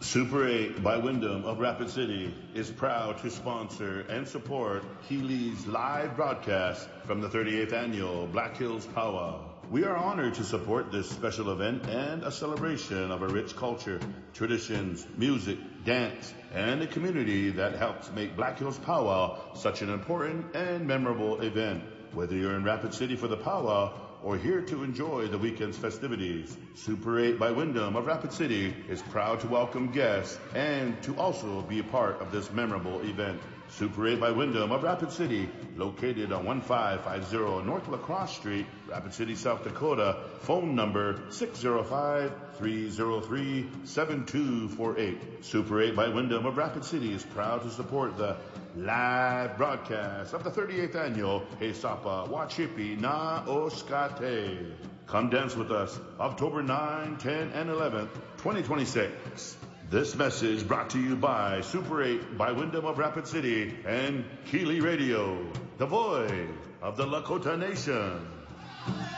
Super 8 by Wyndham of Rapid City is proud to sponsor and support Keeley's live broadcast from the 38th annual Black Hills Powwow. We are honored to support this special event and a celebration of a rich culture, traditions, music, dance, and a community that helps make Black Hills Powwow such an important and memorable event. Whether you're in Rapid City for the powwow or here to enjoy the weekend's festivities, Super 8 by Wyndham of Rapid City is proud to welcome guests and to also be a part of this memorable event. Super 8 by Wyndham of Rapid City, located on 1550 North La Crosse Street, Rapid City, South Dakota. Phone number 605-303-7248. Super 8 by Wyndham of Rapid City is proud to support the live broadcast of the 38th annual Hesapa Wachipi Na Oskate. Come dance with us October 9, 10, and 11th, 2026. This message brought to you by Super 8 by Wyndham of Rapid City and Keeley Radio, the voice of the Lakota Nation.